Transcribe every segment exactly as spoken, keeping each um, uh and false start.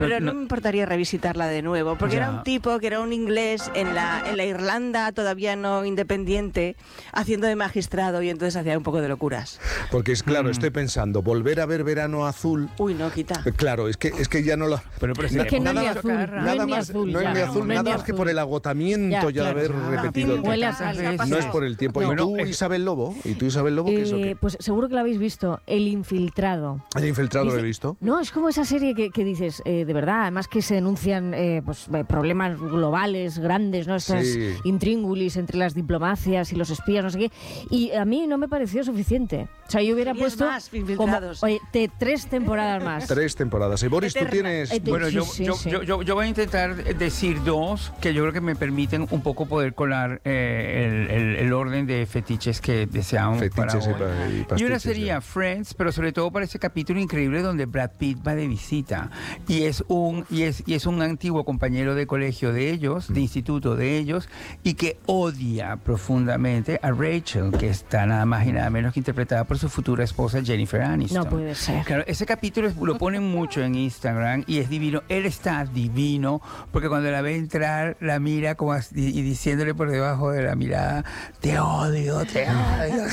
Pero no, no me importaría revisitarla de nuevo, porque Ya. era un tipo que era un inglés en la, en la Irlanda todavía no independiente, haciendo de magistrado, y entonces hacía un poco de locuras. Porque es claro, Mm. estoy pensando, volver a ver Verano Azul. Uy, no, quita. eh, Claro, es que, es que ya no lo. Pero, pero Es sería que no como es ni mucho azul, cada rato. no Nada es ni más, azul no es ya, ni no, azul, no es nada ni más que azul. por el agotamiento Ya, ya, de claro. haber Ah, repetido. fin de Huele a casa, sal. se ha No No es pasado. por el tiempo. No. ¿Y tú, Bueno, es- Isabel Lobo? ¿Y tú, Isabel Lobo, qué es lo Eh, que...? pues seguro que lo habéis visto, El Infiltrado. El infiltrado lo he Dice- visto. No, es como esa serie que, que dices, eh, de verdad, además que se denuncian eh, pues, eh, problemas globales, grandes, ¿no? Estas Sí. intríngulis entre las diplomacias y los espías, no sé qué. Y a mí no me pareció suficiente. O sea, yo hubiera Querías puesto más, como, Infiltrados. oye, te- tres temporadas más. Tres temporadas. Y Boris, tú Eterna. tienes... Eh, Bueno, Sí, yo, sí, yo, sí. yo, yo, yo voy a intentar decir dos que yo creo que me permiten un poco poder colar eh, el, el- el orden de fetiches que deseamos para Fetiches y hoy. pa- y Y una pastiches, sería ya. Friends, pero sobre todo para ese capítulo increíble donde Brad Pitt va de visita y es un y es y es un antiguo compañero de colegio de ellos, Mm. de instituto de ellos, y que odia profundamente a Rachel, que está nada más y nada menos que interpretada por su futura esposa Jennifer Aniston. No puede ser. Claro, ese capítulo es- lo ponen mucho en Instagram y es divino. Él está divino porque cuando la ve entrar, la mira como así, y diciéndole por debajo de la mirada, te odio, te odio.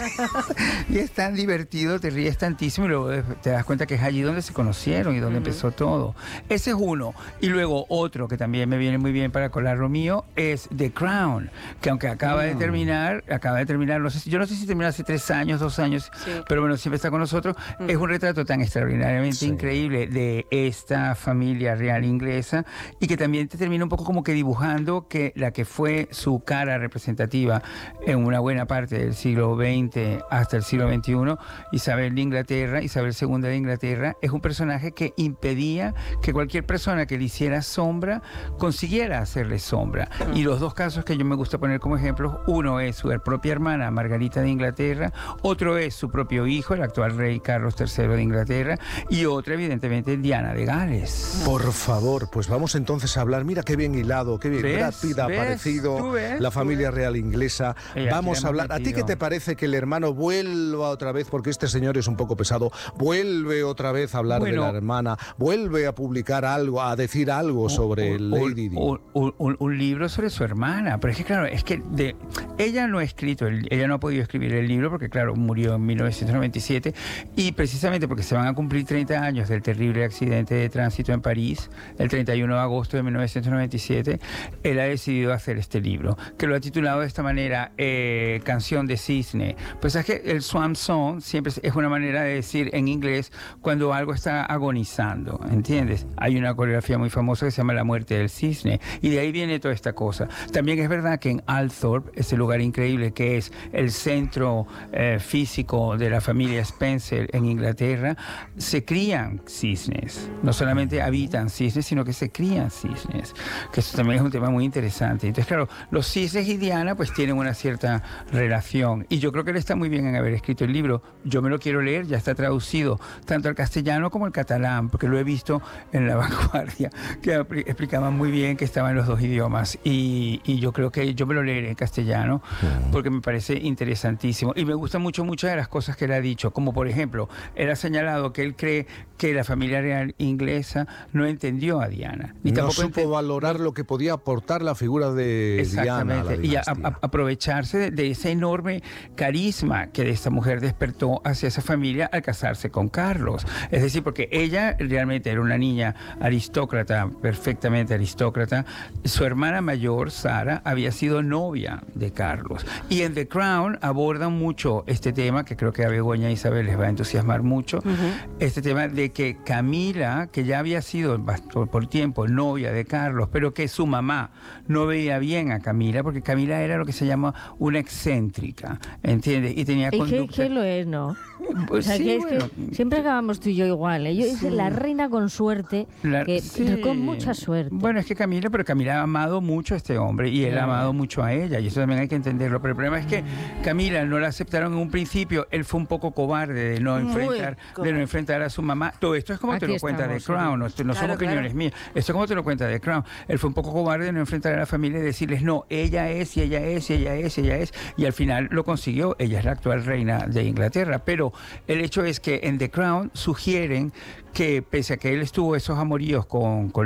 Y es tan divertido, te ríes tantísimo y luego te das cuenta que es allí donde se conocieron y donde empezó todo. Ese es uno. Y luego otro que también me viene muy bien para colar lo mío es The Crown, que aunque acaba de terminar, acaba de terminar, no sé si, yo no sé si terminó hace tres años, dos años, Sí. pero bueno, siempre está con nosotros. Es un retrato tan extraordinariamente Sí. increíble de esta familia real inglesa y que también te termina un poco como que dibujando que la que fue su cara representativa en una buena parte del siglo veinte hasta el siglo veintiuno, Isabel de Inglaterra, Isabel segunda de Inglaterra, es un personaje que impedía que cualquier persona que le hiciera sombra consiguiera hacerle sombra. Y los dos casos que yo me gusta poner como ejemplos, uno es su propia hermana Margarita de Inglaterra, otro es su propio hijo, el actual rey Carlos tercero de Inglaterra, y otra evidentemente Diana de Gales. Por favor, pues vamos entonces a hablar. Mira qué bien hilado, qué bien. ¿Ves? Brad Pitt ha ¿Ves? aparecido, ¿Tú ves? la ¿Tú familia ves? real inglesa. Ella Vamos aquí a la hemos hablar. ¿A ti qué metido. te parece que el hermano vuelva otra vez? Porque este señor es un poco pesado. Vuelve otra vez a hablar Bueno. de la hermana. Vuelve a publicar algo, a decir algo sobre un, Lady Di. un, un- un- un libro sobre su hermana. Pero es que, claro, es que de, ella no ha escrito, el- ella no ha podido escribir el libro porque, claro, murió en mil novecientos noventa y siete y precisamente porque se van a cumplir treinta años del terrible accidente de tránsito en París, el treinta y uno de agosto de mil novecientos noventa y siete, él ha decidido hacer este libro, que lo ha titulado de esta manera, eh, Canción de Cisne. Pues es que el swan song siempre es una manera de decir en inglés cuando algo está agonizando, ¿entiendes? Hay una coreografía muy famosa que se llama La muerte del cisne y de ahí viene toda esta cosa. También es verdad que en Althorp, ese lugar increíble que es el centro eh, físico de la familia Spencer en Inglaterra, se crían cisnes. No solamente habitan cisnes, sino que se crían cisnes, que eso también es un tema muy interesante. Entonces, claro, los cisnes y Diana pues tienen una cierta relación y yo creo que él está muy bien en haber escrito el libro. Yo me lo quiero leer, ya está traducido tanto al castellano como al catalán, porque lo he visto en La Vanguardia, que apl- explicaban muy bien que estaban los dos idiomas y, y yo creo que yo me lo leeré en castellano porque me parece interesantísimo y me gustan mucho muchas de las cosas que él ha dicho, como por ejemplo, él ha señalado que él cree que la familia real inglesa no entendió a Diana. Ni No tampoco supo ente- valorar lo que podía aportar la figura de Diana a la Exactamente, y a- dinastía. a- aprovecharse de, de ese enorme carisma que esta mujer despertó hacia esa familia al casarse con Carlos. Es decir, porque ella realmente era una niña aristócrata, perfectamente aristócrata. Su hermana mayor, Sara, había sido novia de Carlos. Y en The Crown abordan mucho este tema, que creo que a Begoña e Isabel les va a entusiasmar mucho, este tema de que Camila, que ya había sido bast- por, por tiempo novia de Carlos, pero que su mamá no veía bien a Camila, porque Camila era lo que se llama una excéntrica, ¿entiendes? Y tenía ¿Y qué, conducta... qué lo es, no? Pues O sea, sí, que es bueno. que siempre acabamos tú y yo igual. ¿eh? Yo Sí. hice la reina con suerte, La- que, sí. con mucha suerte. Bueno, es que Camila, pero Camila ha amado mucho a este hombre y él Ya, ha amado ya. mucho a ella y eso también hay que entenderlo. Pero el problema es que Camila no la aceptaron en un principio, él fue un poco cobarde de no Muy enfrentar, de cobarde. no enfrentar a su mamá. Todo esto es como Aquí te lo cuenta The estamos, Crown, no, esto no son Claro, opiniones claro. mías. Esto es como te lo cuenta The Crown. Él fue un poco cobarde de no enfrentar a la familia y decirles no, ella es y ella es y ella es y ella es y al final lo consiguió. Ella es la actual reina de Inglaterra. Pero el hecho es que en The Crown sugieren que pese a que él estuvo esos amoríos con, con